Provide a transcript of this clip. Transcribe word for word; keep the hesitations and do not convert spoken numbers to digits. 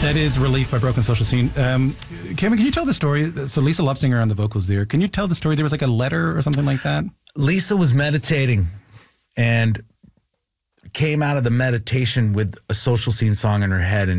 That is Relief by Broken Social Scene. Um, Kevin, can you tell the story? So Lisa Lupsinger on the vocals there. Can you tell the story? There was like a letter or something like that? Lisa was meditating and came out of the meditation with a Social Scene song in her head, and